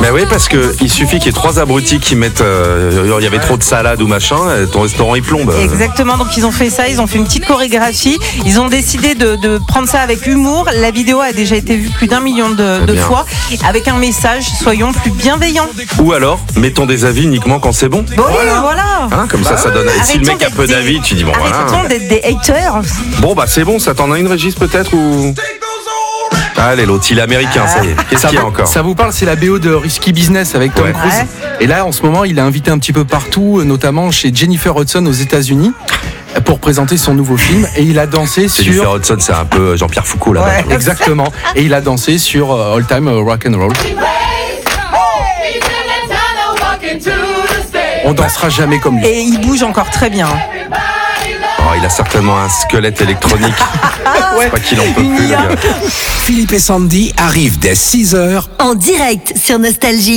Mais oui, parce que il suffit qu'il y ait 3 abrutis qui mettent, il y avait trop de salade ou machin, ton restaurant il plombe. Exactement, donc ils ont fait ça, ils ont fait une petite chorégraphie, ils ont décidé de prendre ça avec humour. La vidéo a déjà été vue plus d'1 million de fois, avec un message, soyons plus bienveillants. Ou alors, mettons des avis uniquement quand c'est bon. Bon, voilà. Hein, comme ça donne. Et si le mec a peu d'avis, tu dis bon voilà. Arrêtons d'être des haters. Bon bah c'est bon, ça t'en a une, Régis, peut-être ou... Allez, l'autre, il est américain, ça y est. Qu'est-ce qu'il y a encore? Ça vous parle, c'est la BO de Risky Business avec Tom Cruise. Ouais. Et là, en ce moment, il est invité un petit peu partout, notamment chez Jennifer Hudson aux États-Unis, pour présenter son nouveau film. Et il a dansé Jennifer Hudson, c'est un peu Jean-Pierre Foucault là-bas. Ouais, exactement. Et il a dansé sur All Time Rock and Roll. On dansera jamais comme lui. Et il bouge encore très bien. Oh, il a certainement un squelette électronique. C'est pas qu'il en peut plus, le gars. Philippe et Sandy arrivent dès 6h en direct sur Nostalgie.